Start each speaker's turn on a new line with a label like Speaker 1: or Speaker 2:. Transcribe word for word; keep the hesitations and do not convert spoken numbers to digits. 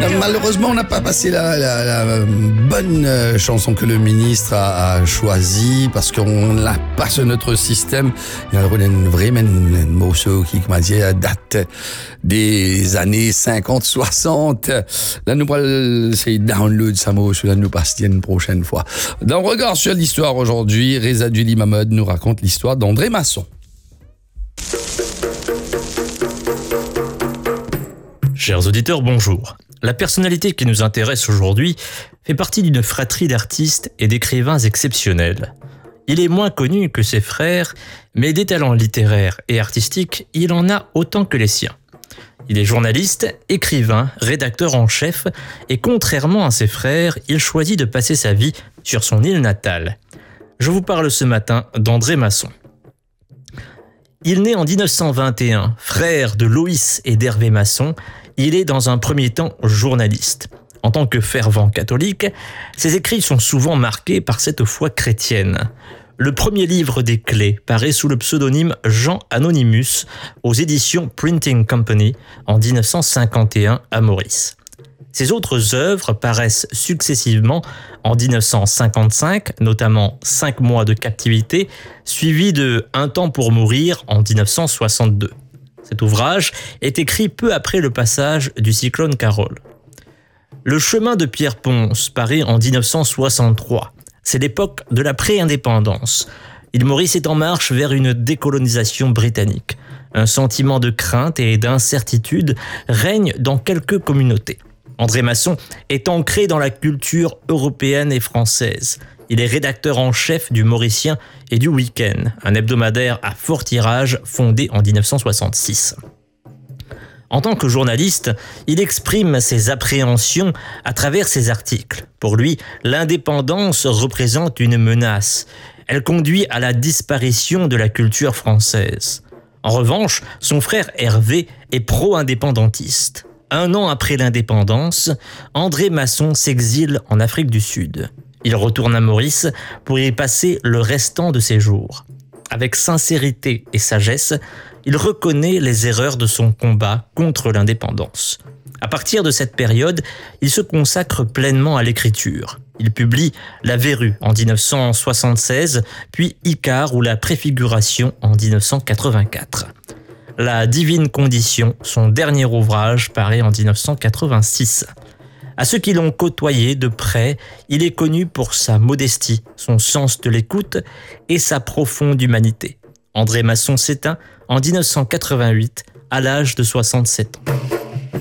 Speaker 1: Malheureusement, on n'a pas passé la, la, la bonne chanson que le ministre a, a choisie parce qu'on n'a pas sur notre système. Il y a une vraie morceau qui m'a dit date des années cinquante soixante. Là, nous allons essayer de download ça, morceau, là, nous passer une prochaine fois. Dans Regard sur l'histoire aujourd'hui, Reza Duli Mahmoud nous raconte l'histoire d'André Masson.
Speaker 2: Chers auditeurs, bonjour. La personnalité qui nous intéresse aujourd'hui fait partie d'une fratrie d'artistes et d'écrivains exceptionnels. Il est moins connu que ses frères, mais des talents littéraires et artistiques, il en a autant que les siens. Il est journaliste, écrivain, rédacteur en chef, et contrairement à ses frères, il choisit de passer sa vie sur son île natale. Je vous parle ce matin d'André Masson. Il naît en dix-neuf cent vingt et un, frère de Loïs et d'Hervé Masson. Il est dans un premier temps journaliste. En tant que fervent catholique, ses écrits sont souvent marqués par cette foi chrétienne. Le premier livre des clés paraît sous le pseudonyme Jean Anonymous aux éditions Printing Company en dix-neuf cent cinquante et un à Maurice. Ses autres œuvres paraissent successivement en dix-neuf cent cinquante-cinq, notamment Cinq mois de captivité, suivi de Un temps pour mourir en dix-neuf cent soixante-deux. Cet ouvrage est écrit peu après le passage du cyclone Carole. Le chemin de Pierre Ponce paraît en dix-neuf cent soixante-trois. C'est l'époque de la pré-indépendance. L'île Maurice est en marche vers une décolonisation britannique. Un sentiment de crainte et d'incertitude règne dans quelques communautés. André Masson est ancré dans la culture européenne et française. Il est rédacteur en chef du Mauricien et du Week-end, un hebdomadaire à fort tirage fondé en dix-neuf cent soixante-six. En tant que journaliste, il exprime ses appréhensions à travers ses articles. Pour lui, l'indépendance représente une menace. Elle conduit à la disparition de la culture française. En revanche, son frère Hervé est pro-indépendantiste. Un an après l'indépendance, André Masson s'exile en Afrique du Sud. Il retourne à Maurice pour y passer le restant de ses jours. Avec sincérité et sagesse, il reconnaît les erreurs de son combat contre l'indépendance. À partir de cette période, il se consacre pleinement à l'écriture. Il publie La Verrue en dix-neuf cent soixante-seize, puis Icare ou La Préfiguration en dix-neuf cent quatre-vingt-quatre. La Divine Condition, son dernier ouvrage, paraît en dix-neuf cent quatre-vingt-six. À ceux qui l'ont côtoyé de près, il est connu pour sa modestie, son sens de l'écoute et sa profonde humanité. André Masson s'éteint en dix-neuf cent quatre-vingt-huit à l'âge de soixante-sept ans.